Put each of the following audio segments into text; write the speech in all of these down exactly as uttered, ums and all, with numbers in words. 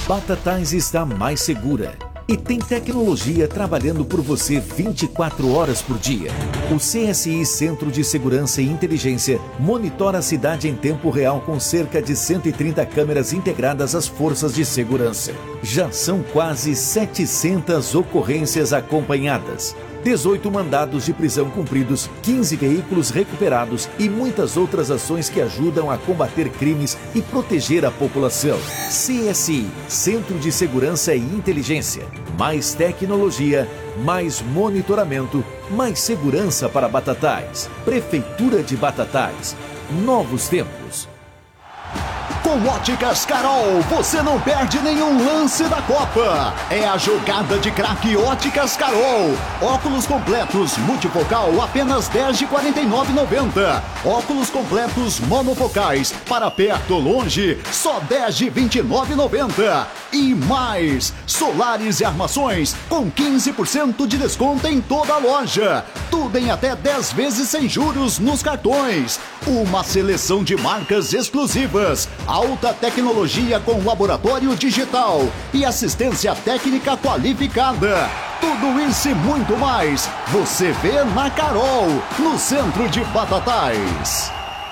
Batatais está mais segura e tem tecnologia trabalhando por você vinte e quatro horas por dia. O C S I Centro de Segurança e Inteligência monitora a cidade em tempo real com cerca de cento e trinta câmeras integradas às forças de segurança. Já são quase setecentas ocorrências acompanhadas, dezoito mandados de prisão cumpridos, quinze veículos recuperados e muitas outras ações que ajudam a combater crimes e proteger a população. C S I, Centro de Segurança e Inteligência. Mais tecnologia, mais monitoramento, mais segurança para Batatais. Prefeitura de Batatais. Novos tempos. Com Óticas Carol, você não perde nenhum lance da Copa. É a jogada de craque Óticas Carol. Óculos completos multifocal apenas dez de quarenta e nove reais e noventa centavos. Óculos completos monofocais para perto ou longe, só dez de vinte e nove reais e noventa centavos. E mais, solares e armações com quinze por cento de desconto em toda a loja. Tudo em até dez vezes sem juros nos cartões. Uma seleção de marcas exclusivas. Alta tecnologia com laboratório digital e assistência técnica qualificada. Tudo isso e muito mais você vê na Carol, no centro de Batatais.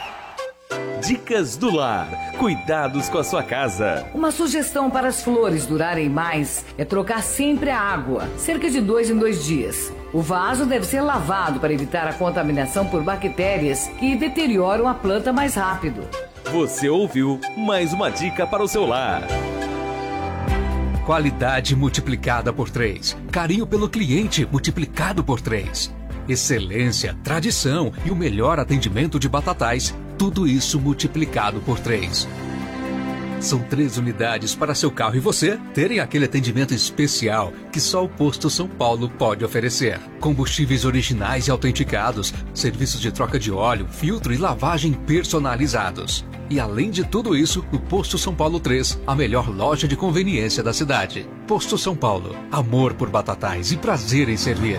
Dicas do lar. Cuidados com a sua casa. Uma sugestão para as flores durarem mais é trocar sempre a água, cerca de dois em dois dias. O vaso deve ser lavado para evitar a contaminação por bactérias que deterioram a planta mais rápido. Você ouviu mais uma dica para o seu lar. Qualidade multiplicada por três. Carinho pelo cliente multiplicado por três. Excelência, tradição e o melhor atendimento de Batatais. Tudo isso multiplicado por três. São três unidades para seu carro e você terem aquele atendimento especial que só o Posto São Paulo pode oferecer. Combustíveis originais e autenticados, serviços de troca de óleo, filtro e lavagem personalizados. E além de tudo isso, no Posto São Paulo três, a melhor loja de conveniência da cidade. Posto São Paulo, amor por Batatais e prazer em servir.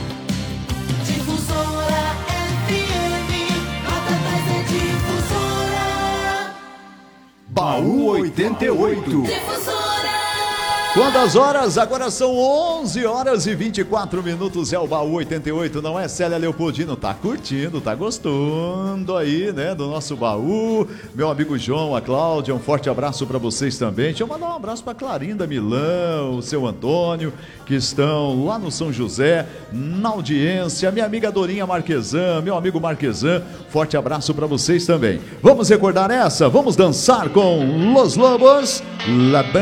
Baú oitenta e oito. Quantas horas? Agora são onze horas e vinte e quatro minutos. É o Baú oitenta e oito, não é, Célia Leopoldino? Tá curtindo, tá gostando aí, né, do nosso baú. Meu amigo João, a Cláudia, um forte abraço para vocês também. Deixa eu mandar um abraço para Clarinda Milão, o seu Antônio, que estão lá no São José, na audiência. Minha amiga Dorinha Marquesan, meu amigo Marquesan, forte abraço para vocês também. Vamos recordar essa? Vamos dançar com Los Lobos, La